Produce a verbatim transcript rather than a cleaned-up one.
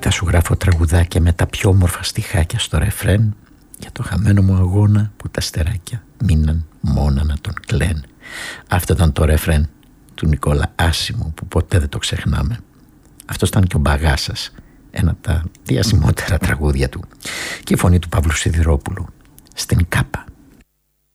θα σου γράφω τραγουδάκια με τα πιο όμορφα στιχάκια στο ρεφρέν, για το χαμένο μου αγώνα που τα στεράκια μείναν μόνα να τον κλαίν. Αυτό ήταν το ρεφρέν του Νικόλα Άσημου που ποτέ δεν το ξεχνάμε. Αυτό ήταν και ο Μπαγάσας, ένα από τα διασημότερα τραγούδια του, και η φωνή του Παύλου Σιδηρόπουλου στην ΚΑΠ